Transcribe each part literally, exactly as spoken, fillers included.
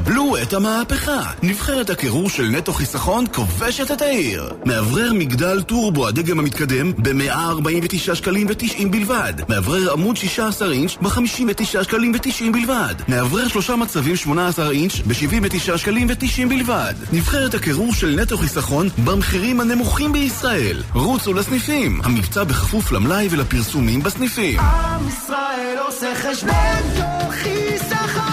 בלו את המהפכה. נבחרת הקירור של נטו חיסכון כובשת את העיר. מאוורר מגדל טורבו הדגם המתקדם ב-מאה ארבעים ותשעה שקלים ותשעים בלבד. מאוורר עמוד שישה עשר אינץ' ב-חמישים ותשעה שקלים ותשעים בלבד. מאוורר שלושה מצבים שמונה עשר אינץ' ב-שבעים ותשעה שקלים ותשעים בלבד. נבחרת הקירור של נטו חיסכון במחירים הנמוכים בישראל. רוצו לסניפים. המבצע בכפוף למלאי ולפרסומים בסניפים. עם ישראל עושה חשבון נטו חיסכון.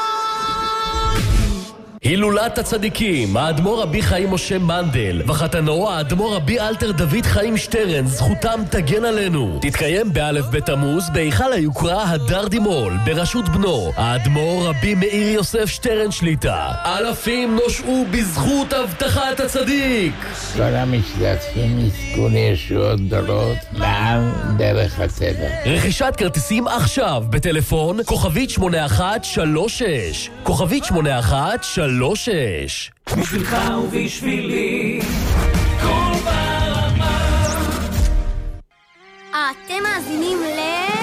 הילולת הצדיקים, האדמו"ר רבי חיים משה מנדל וחתנו האדמו"ר רבי אלתר דוד חיים שטרן, זכותם תגן עלינו. תתקיים באלף בתמוז בהיכל היוקרה הדר דימול בראשות בנו האדמו"ר רבי מאיר יוסף שטרן שליטה. אלפים נושעו בזכות הבטחת הצדיק. כל המשתתפים יזכו לישועות גדולות מעל דרך הטבע. רכישת כרטיסים עכשיו בטלפון כוכבית שמונה אחת שלוש שש כוכבית שמונה אחת שלוש שש. בשבילך ובשבילי כל ברמה. אתם מאזינים ל...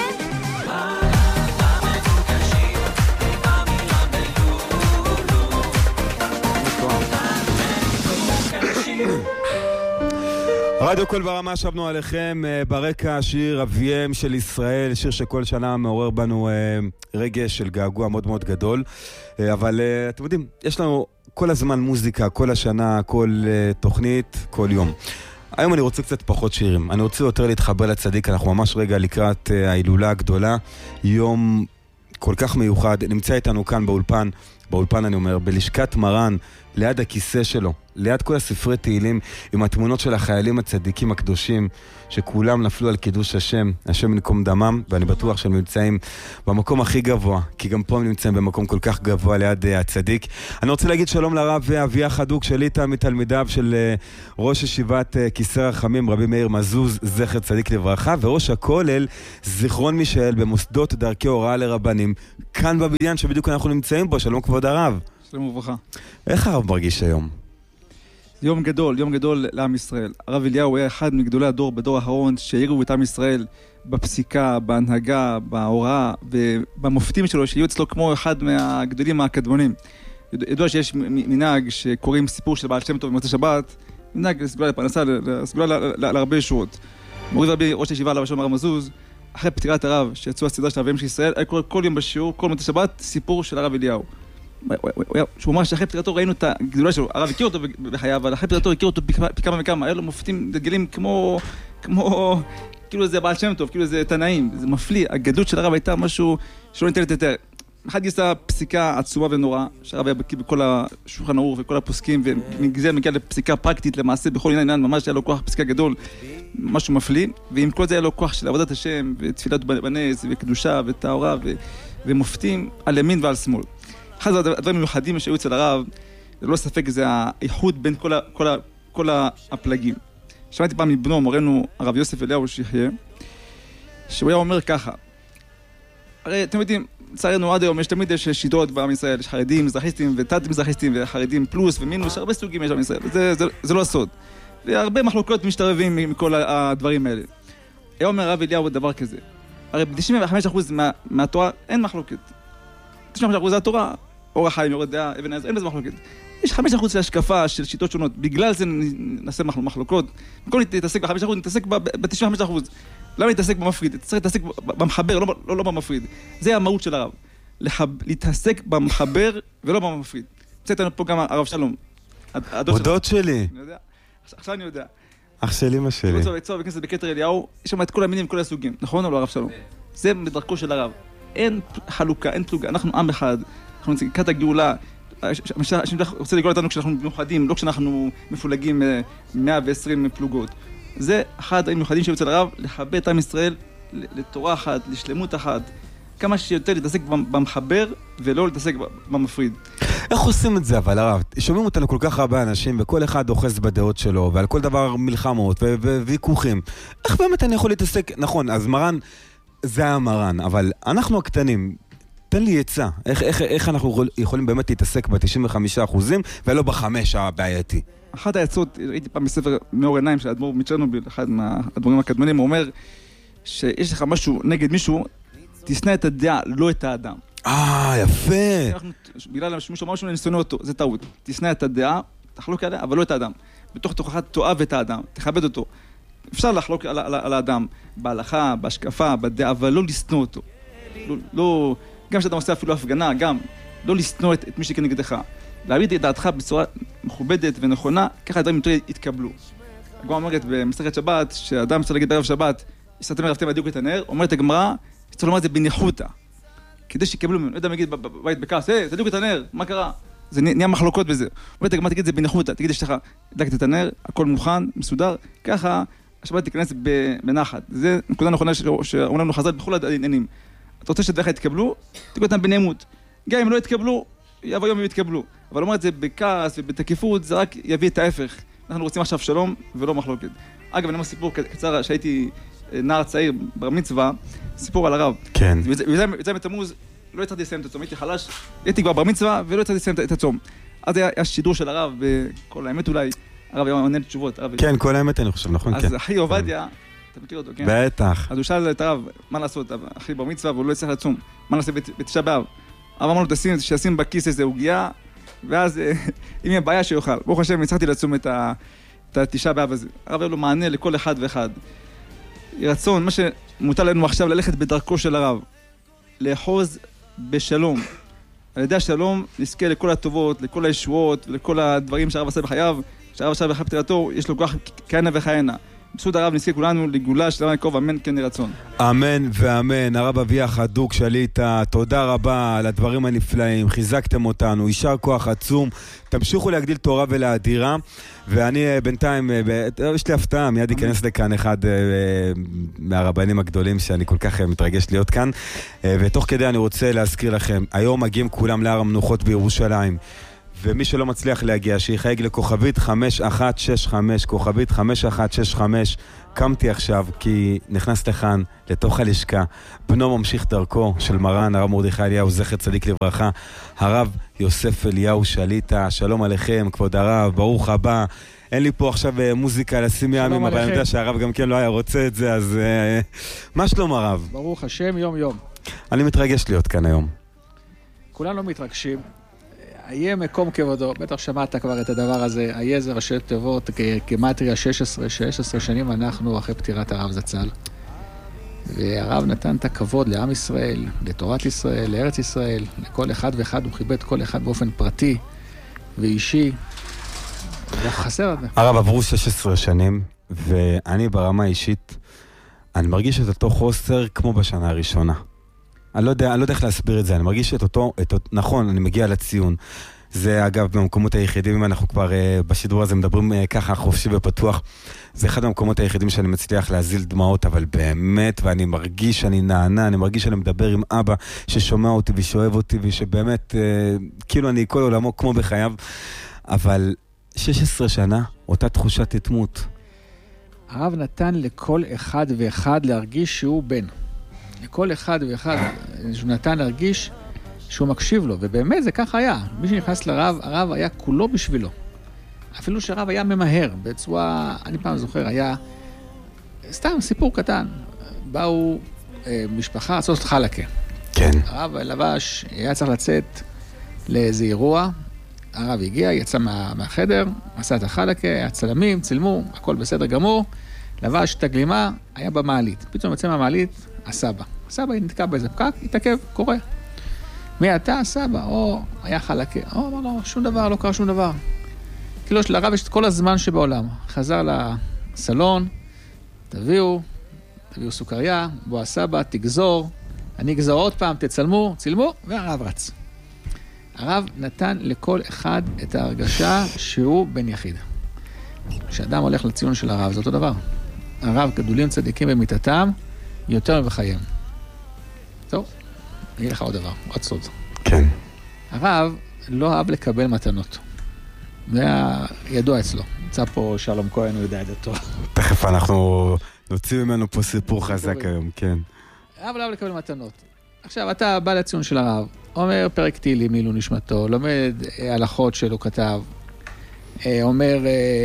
רדיו כל ברמה, שבנו עליכם. ברקע שיר אביהם של ישראל, שיר שכל שנה מעורר בנו רגש של געגוע מאוד מאוד גדול, אבל אתם יודעים, יש לנו כל הזמן מוזיקה, כל השנה, כל תוכנית, כל יום. היום אני רוצה קצת פחות שירים, אני רוצה יותר להתחבר לצדיק. אנחנו ממש רגע לקראת ההילולה הגדולה, יום כל כך מיוחד. נמצא איתנו כאן באולפן, באולפן אני אומר, בלשכת מרן, ליד הכיסא שלו, ליד כל הספרי תהילים, עם התמונות של החיילים הצדיקים הקדושים, שכולם נפלו על קידוש השם, השם ינקום דמם, ואני בטוח שהם נמצאים במקום הכי גבוה, כי גם פה הם נמצאים במקום כל כך גבוה ליד uh, הצדיק. אני רוצה להגיד שלום לרב אביה חדוק שליטה, מתלמידיו של uh, ראש ישיבת uh, כיסא רחמים, רבי מאיר מזוז, זכר צדיק לברכה, וראש הכולל, זיכרון מישאל, במוסדות דרכי הוראה לרבנים, כאן בבניין שבדיוק אנחנו נמצאים בו. שלום כבוד הרב. שלום וברכה. איך הרב מרגיש היום? יום גדול, יום גדול לעם ישראל. הרב אליהו היה אחד מגדולי הדור, בדור האחרון, שהעירו את עם ישראל בפסיקה, בהנהגה, בהוראה ובמופתים שלו, שיהיו אצלו כמו אחד מהגדולים הקדמונים. ידוע שיש מנהג שקוראים סיפור של בעל שם טוב במוצאי שבת, מנהג לסגולה לפרנסה, לסגולה להרבה ישועות. מורי ורבי ראש הישיבה עליו השם הרב מזוז, אחרי פטירת הרב שיצאו הסדרה של אביהם של ישראל, היה קורא כל יום בשיעור, כל מוצאי שבת, סיפור של הרב אליהו. שהוא אמר שאחרי פטירתו ראינו את הגדולה שלו, הרב הכיר אותו בחייו, אבל אחרי פטירתו הכיר אותו פי כמה וכמה, היה לו מופתים גדולים כמו, כמו, כאילו זה בעל שם טוב, כאילו זה תנאים, זה מפליא, הגדלות של הרב הייתה משהו שלא ניתנת יותר. אחד גייסה פסיקה עצומה ונורא, שהרב היה בקיא בכל השולחן ערוך וכל הפוסקים, ומזה מגיע לפסיקה פרקטית למעשה, בכל עניין, ממש היה לו כוח פסיקה גדול, משהו מפליא, ועם כל זה היה לו כוח של עבודת השם, ותפילת בנס, וקדושה, וטהרה, ומופתים על ימין ועל שמאל. אחד הדברים מיוחדים שהיו אצל הרב, ללא ספק זה האיחוד בין כל, ה, כל, ה, כל הפלגים. שמעתי פעם מבנו, מורנו, הרב יוסף אליהו שיחיה, שהוא היה אומר ככה, הרי אתם יודעים, לצערנו עד היום יש תמיד יש שיטות בעם ישראל, יש חרדים, מזרחיסטים ותת מזרחיסטים, וחרדים פלוס ומינוס, הרבה סוגים יש בעם ישראל, זה, זה, זה לא הסוד. והרבה מחלוקות משתרבים מכל הדברים האלה. היה אומר הרב אליהו דבר כזה, הרי ב-תשעים וחמישה אחוז מה, מהתורה אין מחלוקת. תשעים וחמישה אחוז זה התורה, אור החיים, יורד דעה, אבן העזר, אין לזה מחלוקת. יש חמישה אחוז של השקפה, של שיטות שונות, בגלל זה נעשה מחלוקות. במקום להתעסק ב-חמישה אחוז, נתעסק ב-תשעים וחמישה אחוז. למה להתעסק במפריד? צריך להתעסק במחבר, לא, לא, לא במפריד. זה המהות של הרב. לחב... להתעסק במחבר ולא במפריד. נמצא איתנו פה גם הרב שלום. הודות שלי. אני יודע. עכשיו אני יודע. אח שלי, מה שלי. הוא צור בכנסת בכתר אליהו, יש שם את כל המינים, כל הסוגים. נכון או לא הרב שלום? זה בדרכו של הרב. אין חלוקה, אין פלוגה. אנחנו עם אחד. אנחנו נציג כת הגאולה. השם רוצה לגאול אותנו כשאנחנו מיוחדים, לא כשאנחנו מפולגים מאה ועשרים פלוגות. זה אחד המיוחדים שהיו אצל הרב, לחבר את עם ישראל לתורה אחת, לשלמות אחת. כמה שיותר להתעסק במחבר ולא להתעסק במפריד. איך עושים את זה אבל הרב? שומעים אותנו כל כך הרבה אנשים וכל אחד אוחז בדעות שלו ועל כל דבר מלחמות וויכוחים. איך באמת אני יכול להתעסק? נכון, אז מרן זה היה מרן, אבל אנחנו הקטנים, תן לי עצה. איך, איך, איך אנחנו יכולים באמת להתעסק ב-תשעים וחמישה אחוזים ולא בחמש הבעייתי? אחת העצות, ראיתי פעם בספר מאור עיניים של האדמו"ר מצ'רנוביל, אחד מהאדמו"רים הקדמונים, הוא אומר שיש לך משהו נגד מישהו, תשנא את הדעה, לא את האדם. אה, יפה. בגלל שמישהו אמר שהוא נשנא אותו, זה טעות. תשנא את הדעה, תחלוק עליה, אבל לא את האדם. בתוך תוכחה תאהב את האדם, תכבד אותו. אפשר לחלוק על, על, על האדם, בהלכה, בהשקפה, בדעה, אבל לא לשנוא אותו. לא, לא, גם כשאתה עושה אפילו הפגנה, גם לא לשנוא את, את מי שכנגדך. להביט את דעתך בצורה מכובדת ונכונה, ככה הדברים יותר יתקבלו. הגמרא אומרת במסכת שבת, שאדם צריך להגיד בערב שבת, יסתם ערבתם והדיוק את הנר, אומרת הגמרא, צריך לומר את זה בניחותא. כדי שיקבלו ממנו, לא יודע מה יגיד בבית בכעס, היי, תדיוק את הנר, מה קרה? זה נהיה מחלוקות בזה. אומרת הגמרא, תגיד את זה בניחותא, תגיד יש לך, הדלקת את הנר, הכל מוכן, מסודר, ככה השבת תיכנס בנחת. זה נקודה נכונה שאומרים לנו חז"ל בכל העניינים. אתה רוצה שדבריך יתקבלו, תגיד אותם בנעימות. גם אם לא יתקבלו, יבוא יום הם יתקבלו. אבל לומר את זה בכעס ובתקיפות, זה רק יביא את ההפך. אנחנו רוצים עכשיו שלום ולא מחלוקת. אגב, אני אומר סיפור קצר, שהייתי נער צעיר בר מצווה, סיפור על הרב. כן. ויצא בתמוז, לא יצאתי לסיים את הצום, הייתי חלש, הייתי כבר בר מצווה ולא יצאתי לסיים את הצום. אז היה שידור של הרב, וכל האמת אולי, הרב היה עונה לתשובות. כן, כל האמת אני חושב, נכון? אז אחי עובדיה, אתה מכיר אותו, כן? בטח. אז הוא שאל את הרב, מה לעשות, אחי בר מצווה, והוא לא יצטרך לצום, מה נעשה בתשעה באב? הרב אמר לו, שישים בכיס איזה עוגיה, ואז אם יהיה בעיה שיוכל. ברוך השם, הצלחתי לצום את התשעה באב הזה. הרב היה לו מענה לכל אחד ואחד. רצון, מה שמוטל לנו עכשיו ללכת בדרכו של הרב, לאחוז בשלום. על ידי השלום נזכה לכל הטובות, לכל הישועות, ולכל הדברים שהרב עשה בחייו, שהרב עשה בחייו פטירתו, יש לו כוח כהנה וכהנה. בזכות הרב נזכה כולנו לגאולה שלמה יעקב, אמן כן יהי רצון. אמן ואמן. הרב אביח הדוק שליט"א, תודה רבה על הדברים הנפלאים, חיזקתם אותנו, יישר כוח עצום, תמשיכו להגדיל תורה ולאדירה, ואני בינתיים, יש לי הפתעה, מיד ייכנס לכאן אחד מהרבנים הגדולים שאני כל כך מתרגש להיות כאן, ותוך כדי אני רוצה להזכיר לכם, היום מגיעים כולם להר המנוחות בירושלים, ומי שלא מצליח להגיע, שיחייג לכוכבית חמש אחת שש חמש, כוכבית חמש אחת שש חמש. קמתי עכשיו כי נכנס לכאן, לתוך הלשכה, בנו ממשיך דרכו של מרן, הרב מרדכי אליהו, זכר צדיק לברכה, הרב יוסף אליהו שליט"א. שלום עליכם, כבוד הרב, ברוך הבא. אין לי פה עכשיו מוזיקה לשים ימים, אבל אני יודע שהרב גם כן לא היה רוצה את זה, אז מה שלום הרב? ברוך השם, יום יום. אני מתרגש להיות כאן היום. כולנו מתרגשים. היה מקום כבודו, בטח שמעת כבר את הדבר הזה, היה זה ראשי תיבות, כמטריה שש עשרה, שש עשרה שנים אנחנו אחרי פטירת הרב זצ"ל. והרב נתן את הכבוד לעם ישראל, לתורת ישראל, לארץ ישראל, לכל אחד ואחד, הוא חיבד כל אחד באופן פרטי ואישי. זה חסר את זה. הרב עברו שש עשרה שנים, ואני ברמה אישית, אני מרגיש את אותו חוסר כמו בשנה הראשונה. אני לא יודע, אני לא יודע איך להסביר את זה, אני מרגיש את אותו, את אותו, נכון, אני מגיע לציון. זה אגב במקומות היחידים, אם אנחנו כבר uh, בשידור הזה מדברים uh, ככה חופשי ופתוח, זה אחד המקומות היחידים שאני מצליח להזיל דמעות, אבל באמת, ואני מרגיש שאני נענה, אני מרגיש שאני מדבר עם אבא ששומע אותי ושואב אותי, ושבאמת, uh, כאילו אני כל עולמו כמו בחייו, אבל שש עשרה שנה, אותה תחושת התמות. הרב נתן לכל אחד ואחד להרגיש שהוא בן. לכל אחד ואחד שהוא נתן להרגיש שהוא מקשיב לו, ובאמת זה ככה היה. מי שנכנס לרב, הרב היה כולו בשבילו. אפילו שהרב היה ממהר, בצורה, אני פעם זוכר, היה סתם סיפור קטן. באו אה, משפחה לעשות חלקה. כן. הרב לבש, היה צריך לצאת לאיזה אירוע, הרב הגיע, יצא מה, מהחדר, עשה את החלקה, הצלמים, צילמו, הכל בסדר גמור, לבש את הגלימה, היה במעלית. פתאום יצא מהמעלית, הסבא. הסבא נתקע באיזה פקק, התעכב, קורה. מי אתה הסבא? או, היה חלקה. או, אמר לו, שום דבר, לא קרה שום דבר. כאילו, לרב יש את כל הזמן שבעולם. חזר לסלון, תביאו, תביאו סוכריה, בוא הסבא, תגזור, אני אגזור עוד פעם, תצלמו, צילמו, והרב רץ. הרב נתן לכל אחד את ההרגשה שהוא בן יחיד. כשאדם הולך לציון של הרב, זה אותו דבר. הרב גדולים צדיקים במיתתם, יותר מבחיים. טוב, אני לך עוד דבר, עוד סוד. כן. הרב לא אהב לקבל מתנות. זה היה ידוע אצלו. נמצא פה שלום כהן, הוא יודע את זה טוב. תכף אנחנו נוציא ממנו פה סיפור חזק היום, כן. הרב לא אהב לקבל מתנות. עכשיו, אתה בא לציון של הרב, אומר פרק תהילים לעילוי נשמתו, לומד הלכות שלו כתב, אומר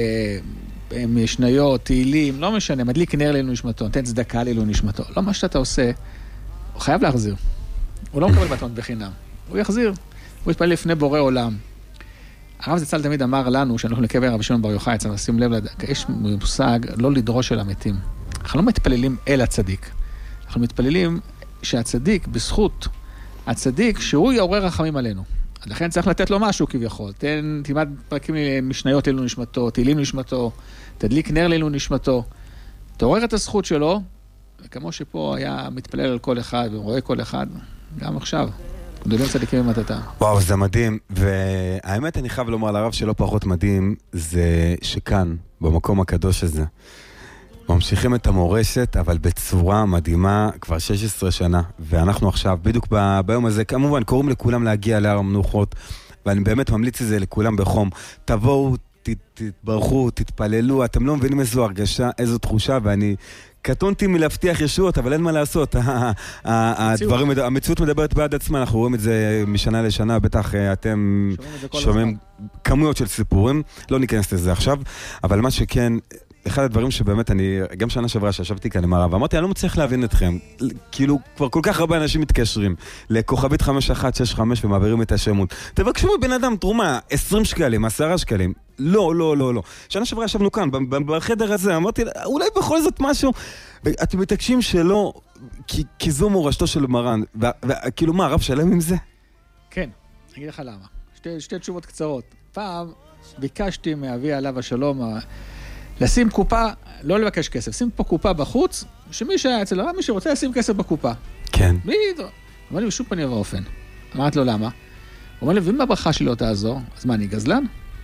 משניות, תהילים, לא משנה, מדליק נר לעילוי נשמתו, נותן צדקה לעילוי נשמתו. לא מה שאתה עושה, הוא חייב להחזיר. הוא לא מקבל מתנות בחינם. הוא יחזיר. הוא יתפלל לפני בורא עולם. הרב זצ"ל תמיד אמר לנו, שאנחנו לקבר רבי שמעון בר יוחאי, צריך לשים לב, יש מושג לא לדרוש אל המתים. אנחנו לא מתפללים אל הצדיק. אנחנו מתפללים שהצדיק, בזכות הצדיק, שהוא יעורר רחמים עלינו. לכן צריך לתת לו משהו כביכול. תן, תלמד פרקים משניות לעילוי נשמתו, תהילים נשמתו, תדליק נר לעילוי נשמתו. תעורר את הזכות שלו, וכמו שפה היה מתפלל על כל אחד ורואה כל אחד, גם עכשיו. גדולים צדיקים במתתה. וואו, זה מדהים, והאמת אני חייב לומר לרב שלא פחות מדהים, זה שכאן, במקום הקדוש הזה, ממשיכים את המורשת, אבל בצורה מדהימה כבר שש עשרה שנה, ואנחנו עכשיו, בדיוק ב- ביום הזה, כמובן קוראים לכולם להגיע להר המנוחות, ואני באמת ממליץ את זה לכולם בחום. תבואו, ת- תתברכו, תתפללו, אתם לא מבינים איזו הרגשה, איזו תחושה, ואני קטונתי מלהבטיח ישועות, אבל אין מה לעשות. הדברים, המציאות מדברת בעד עצמה, אנחנו רואים את זה משנה לשנה, בטח אתם שומעים כמויות של סיפורים, לא ניכנס לזה עכשיו, אבל מה שכן, אחד הדברים שבאמת אני, גם שנה שעברה שישבתי כאן עם הרב, ואמרתי, אני לא מצליח להבין אתכם, כאילו כבר כל כך הרבה אנשים מתקשרים לכוכבית חמש אחת שש חמש ומעבירים את השמות. תבקשו מבן אדם תרומה, עשרים שקלים, עשרה שקלים. לא, לא, לא, לא. שנה שעברה ישבנו כאן, בחדר הזה, אמרתי, אולי בכל זאת משהו, ואתם מתעקשים שלא, כי, כי זו מורשתו של מרן, וכאילו מה, הרב שלם עם זה? כן, אני אגיד לך למה. שתי, שתי תשובות קצרות. פעם ביקשתי מאבי עליו השלום, לשים קופה, לא לבקש כסף, שים פה קופה בחוץ, שמי שהיה אצל הרב, מי שרוצה לשים כסף בקופה. כן. בדיוק. אמר לי, בשום פנים ואופן. אמרתי לו, למה? הוא אומר לי, ואם הברכה שלי לא תעזור, אז מה, אני גזלן?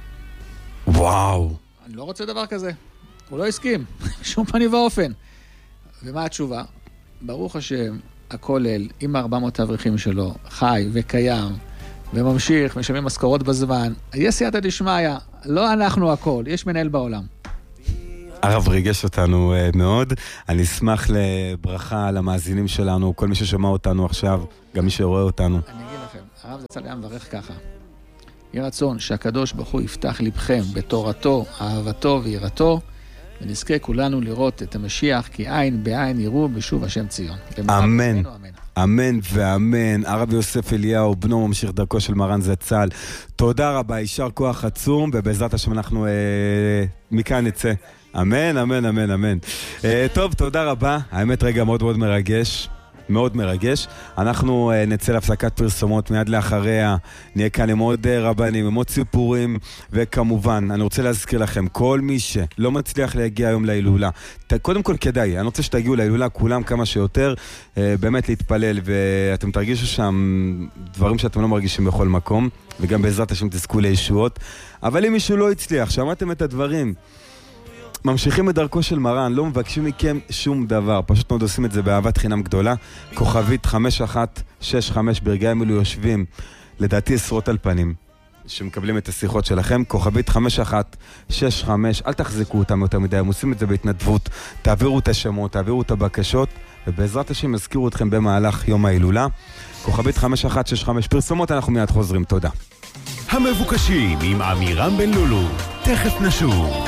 וואו. אני לא רוצה דבר כזה. הוא לא הסכים, בשום פנים ואופן. ומה התשובה? ברוך השם, הכולל, עם ארבע מאות אברכים שלו, חי וקיים, וממשיך, משלמים משכורות בזמן. יש סייעתא דשמיא, לא אנחנו הכל, יש מנהל בעולם. הרב ריגש אותנו uh, מאוד. אני אשמח לברכה למאזינים שלנו, כל מי ששומע אותנו עכשיו, גם מי שרואה אותנו. אני אגיד לכם, הרב זצ"ל היה מברך ככה. יהיה רצון שהקדוש ברוך הוא יפתח לבכם בתורתו, אהבתו ויראתו, ונזכה כולנו לראות את המשיח, כי עין בעין יראו בשוב השם ציון. אמן. אמן ואמן. הרב יוסף אליהו, בנו ממשיך דרכו של מרן זצ"ל. תודה רבה, יישר כוח עצום, ובעזרת השם אנחנו אה, מכאן נצא. אמן, אמן, אמן, אמן. אה, טוב, תודה רבה. האמת רגע מאוד מאוד מרגש. מאוד מרגש. אנחנו uh, נצא להפסקת פרסומות, מיד לאחריה נהיה כאן עם עוד uh, רבנים, עם עוד סיפורים, וכמובן, אני רוצה להזכיר לכם, כל מי שלא מצליח להגיע היום להילולה, ת, קודם כל כדאי, אני רוצה שתגיעו להילולה כולם כמה שיותר, uh, באמת להתפלל, ואתם תרגישו שם דברים שאתם לא מרגישים בכל מקום, וגם בעזרת השם תזכו לישועות, אבל אם מישהו לא הצליח, שמעתם את הדברים, ממשיכים את דרכו של מרן, לא מבקשים מכם שום דבר, פשוט מאוד עושים את זה באהבת חינם גדולה. כוכבית חמש אחת שש חמש ברגעים אלו יושבים, לדעתי עשרות על פנים, שמקבלים את השיחות שלכם. כוכבית חמש אחת שש חמש, אל תחזקו אותם יותר מדי, הם עושים את זה בהתנדבות, תעבירו את השמות, תעבירו את הבקשות, ובעזרת השם יזכירו אתכם במהלך יום ההילולה. כוכבית חמש אחת שש חמש, פרסומות, אנחנו מיד חוזרים, תודה. המבוקשים עם אמירם בן לולו, תכף נשוב.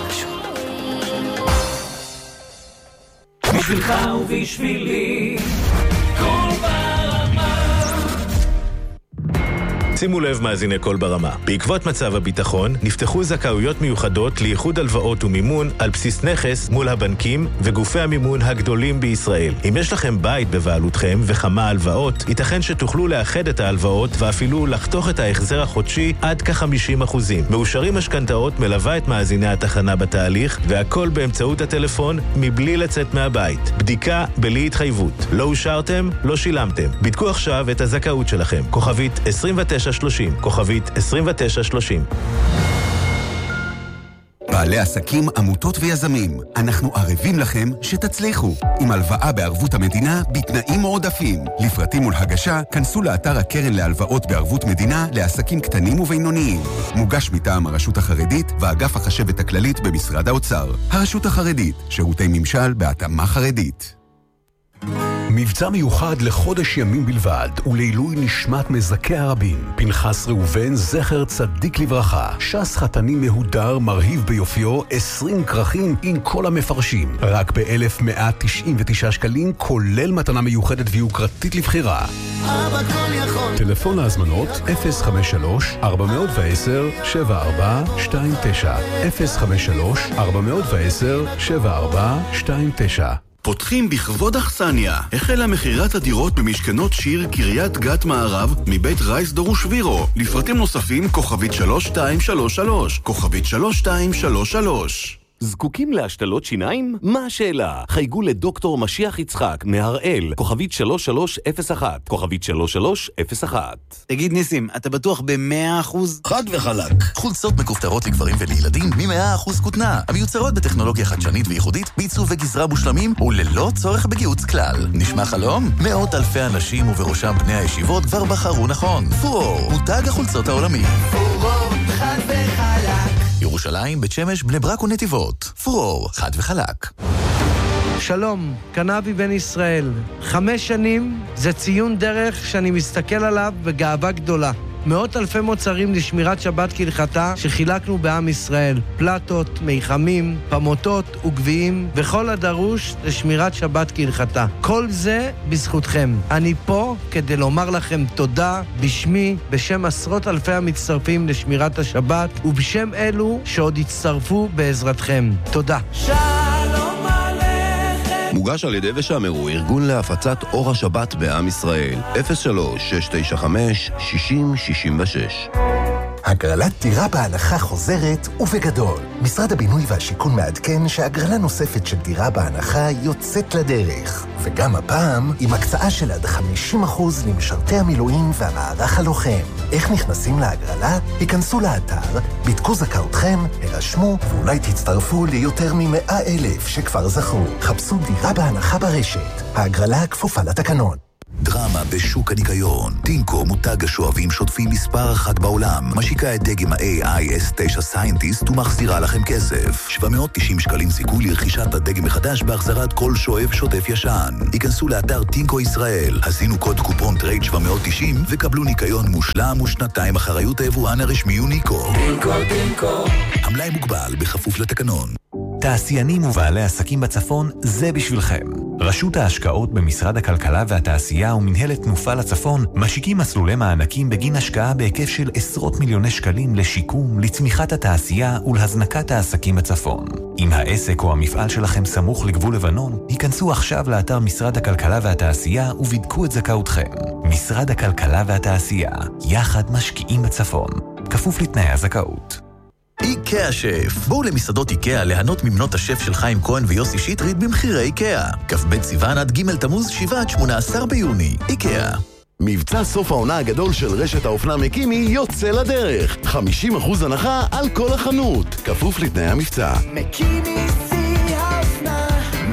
בשבילך ובשבילי כל ברמה. שימו לב מאזיני כל ברמה. בעקבות מצב הביטחון נפתחו זכאויות מיוחדות לייחוד הלוואות ומימון על בסיס נכס מול הבנקים וגופי המימון הגדולים בישראל. אם יש לכם בית בבעלותכם וכמה הלוואות, ייתכן שתוכלו לאחד את ההלוואות ואפילו לחתוך את ההחזר החודשי עד כ-חמישים אחוזים. מאושרים משכנתאות מלווה את מאזיני התחנה בתהליך, והכל באמצעות הטלפון מבלי לצאת מהבית. בדיקה בלי התחייבות. לא אושרתם, לא שילמתם. בדקו עכשיו את הזכאות שלכם. כוכבית עשרים ותשע שלושים, כוכבית עשרים ותשע שלושים. בעלי עסקים, עמותות ויזמים, אנחנו ערבים לכם שתצליחו. עם הלוואה בערבות המדינה בתנאים מועדפים. לפרטים ולהגשה, כנסו לאתר הקרן להלוואות בערבות מדינה לעסקים קטנים ובינוניים. מוגש מטעם הרשות החרדית ואגף החשבת הכללית במשרד האוצר. הרשות החרדית, שירותי ממשל בהתאמה חרדית. מבצע מיוחד לחודש ימים בלבד, ולעילוי נשמת מזכי הרבים. פנחס ראובן, זכר צדיק לברכה. שס חתני מהודר, מרהיב ביופיו, עשרים כרכים עם כל המפרשים. רק ב-אלף מאה תשעים ותשעה שקלים, כולל מתנה מיוחדת ויוקרתית לבחירה. אבא כל יכול. טלפון להזמנות אפס חמש שלוש ארבע עשר שבע ארבע שתיים תשע אפס חמש שלוש ארבע עשר שבע ארבע שתיים תשע. פותחים בכבוד אכסניה. החלה מחירת הדירות במשכנות שיר קריית גת מערב מבית רייס דורוש וירו. לפרטים נוספים כוכבית שלוש שתיים שלוש שלוש, כוכבית שלוש שתיים שלוש שלוש. זקוקים להשתלות שיניים? מה השאלה? חייגו לדוקטור משיח יצחק מהראל, כוכבית שלוש שלוש אפס אחת, כוכבית שלוש שלוש אפס אחת. תגיד ניסים, אתה בטוח ב-מאה אחוז? חד וחלק. חולצות מכופתרות לגברים ולילדים מ-מאה אחוז כותנה, המיוצרות בטכנולוגיה חדשנית וייחודית, בעיצוב וגזרה מושלמים וללא צורך בגיוץ כלל. נשמע חלום? מאות אלפי אנשים ובראשם בני הישיבות כבר בחרו נכון. פורור, מותג החולצות העולמי. פורור, חד וחלק. ירושלים, בית שמש, בני ברק ונתיבות. פורור, חד וחלק. שלום, קנאבי בן ישראל. חמש שנים זה ציון דרך שאני מסתכל עליו בגאווה גדולה. מאות אלפי מוצרים לשמירת שבת כהלכתה שחילקנו בעם ישראל. פלטות, מיחמים, פמוטות וגביעים וכל הדרוש לשמירת שבת כהלכתה. כל זה בזכותכם. אני פה כדי לומר לכם תודה בשמי, בשם עשרות אלפי המצטרפים לשמירת השבת ובשם אלו שעוד יצטרפו בעזרתכם. תודה. שלום עליכם. מוגש על ידי ושמרו, ארגון להפצת אור השבת בעם ישראל. אפס שלוש שש תשע חמש שישים שישים ושש. הגרלת דירה בהנחה חוזרת ובגדול. משרד הבינוי והשיכון מעדכן שהגרלה נוספת של דירה בהנחה יוצאת לדרך. וגם הפעם עם הקצאה של עד חמישים אחוז למשרתי המילואים והמערך הלוחם. איך נכנסים להגרלה? היכנסו לאתר, בדקו זכאותכם, הרשמו ואולי תצטרפו ליותר מ-מאה אלף שכבר זכו. חפשו דירה בהנחה ברשת. ההגרלה כפופה לתקנון. דרמה בשוק הניקיון. טינקו, מותג השואבים שוטפים מספר אחת בעולם, משיקה את דגם ה-איי איי אס תשע Scientist ומחזירה לכם כסף. שבע מאות ותשעים שקלים סיכוי לרכישת הדגם מחדש בהחזרת כל שואב שוטף ישן. היכנסו לאתר טינקו ישראל, הזינו קוד קופון טרייד שבע מאות ותשעים וקבלו ניקיון מושלם ושנתיים אחריות היבואן הרשמי יוניקו. טינקו, טינקו. המלאי מוגבל בכפוף לתקנון. תעשיינים ובעלי עסקים בצפון, זה בשבילכם. רשות ההשקעות במשרד הכלכלה והתעשייה ומנהלת תנופה לצפון משיקים מסלולי מענקים בגין השקעה בהיקף של עשרות מיליוני שקלים לשיקום, לצמיחת התעשייה ולהזנקת העסקים בצפון. אם העסק או המפעל שלכם סמוך לגבול לבנון, היכנסו עכשיו לאתר משרד הכלכלה והתעשייה ובדקו את זכאותכם. משרד הכלכלה והתעשייה, יחד משקיעים בצפון. כפוף לתנאי הזכאות. איקאה שף. בואו למסעדות איקאה ליהנות ממנות השף של חיים כהן ויוסי שטרית במחירי איקאה. כ"ב סיוון עד ג' תמוז שבעה עד שמונה עשר ביוני. איקאה. מבצע סוף העונה הגדול של רשת האופנה מקימי יוצא לדרך. חמישים אחוז הנחה על כל החנות. כפוף לתנאי המבצע. מקימי שיא האופנה.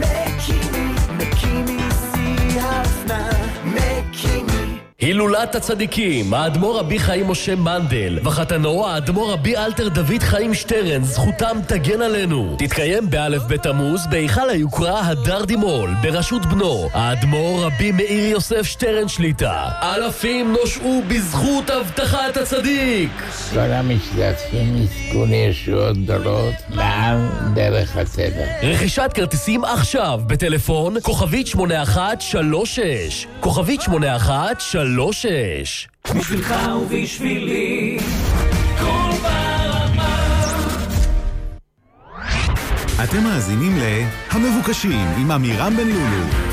מקימי, מקימי שיא האופנה. מקימי. הילולת הצדיקים, האדמו"ר רבי חיים משה מנדל וחתנו האדמו"ר רבי אלתר דוד חיים שטרן, זכותם תגן עלינו. תתקיים באלף בית תמוז בהיכל היוקרה הדר דימול בראשות בנו האדמו"ר רבי מאיר יוסף שטרן שליטה. אלפים נושעו בזכות הבטחת הצדיק. כל המשתתפים יזכו לישועות גדולות מעל דרך הטבע. רכישת כרטיסים עכשיו בטלפון כוכבית שמונה אחת שלוש שש, כוכבית שמונה אחת שלוש שש. בשבילך ובשבילי כל ברמה. אתם מאזינים ל-המבוקשים עם אמירם בן לולו.